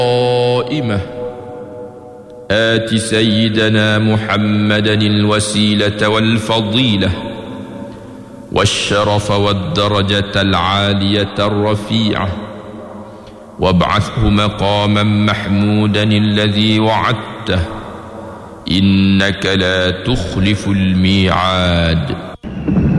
قائمة آت سيدنا محمدا الوسيلة والفضيلة والشرف والدرجة العالية الرفيعة وابعثه مقاما محمودا الذي وعدته إنك لا تخلف الميعاد.